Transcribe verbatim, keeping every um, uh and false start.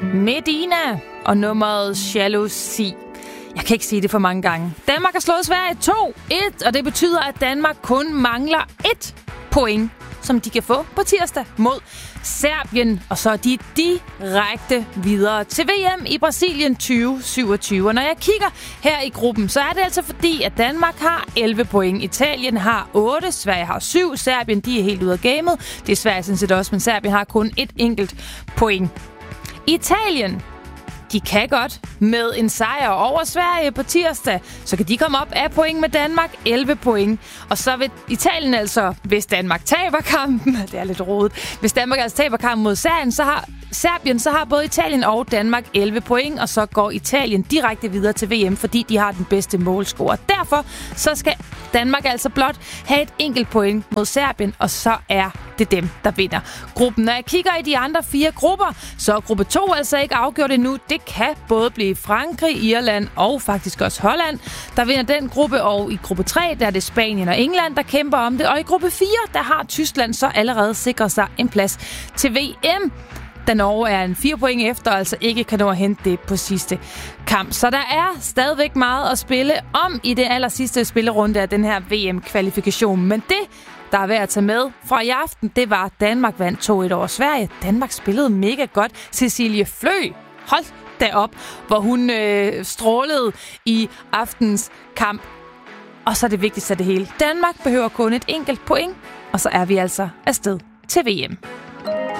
Medina og nummeret Jalousi. Jeg kan ikke sige det for mange gange. Danmark har slået Sverige to et, og det betyder, at Danmark kun mangler et point, som de kan få på tirsdag mod Serbien. Og så er de direkte videre til V M i Brasilien tyve syvogtyve. Og når jeg kigger her i gruppen, så er det altså fordi, at Danmark har elleve point. Italien har otte, Sverige har syv, Serbien de er helt ude af gamet. Det er Sverige sådan set også, men Serbien har kun et enkelt point. Italien, de kan godt med en sejr over Sverige på tirsdag, så kan de komme op af point med Danmark, elleve point. Og så vil Italien altså, hvis Danmark taber kampen, det er lidt rodet, hvis Danmark altså taber kampen mod Serbien, så har Serbien, så har både Italien og Danmark elleve point, og så går Italien direkte videre til V M, fordi de har den bedste målscore. Derfor så skal Danmark altså blot have et enkelt point mod Serbien, og så er det dem, der vinder gruppen. Når jeg kigger i de andre fire grupper, så er gruppe to altså ikke afgjort endnu. Det kan både blive Frankrig, Irland og faktisk også Holland, der vinder den gruppe. Og i gruppe tre, der er det Spanien og England, der kæmper om det. Og i gruppe fire, der har Tyskland så allerede sikret sig en plads til V M. Da Norge er en fire point efter, og altså ikke kan nå at hente det på sidste kamp. Så der er stadigvæk meget at spille om i det aller sidste spillerunde af den her V M-kvalifikation. Men det, der er værd at tage med fra i aften, det var, at Danmark vandt to et over Sverige. Danmark spillede mega godt. Cecilie Flø, hold da op, hvor hun øh, strålede i aftens kamp. Og så er det vigtigste af det hele. Danmark behøver kun et enkelt point, og så er vi altså afsted til V M.